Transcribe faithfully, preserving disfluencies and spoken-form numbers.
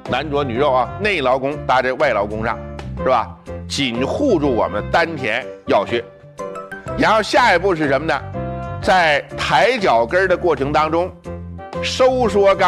男左女右啊，内劳宫搭在外劳宫上，是吧？紧护住我们丹田要穴。然后下一步是什么呢？在抬脚跟的过程当中，收缩肛。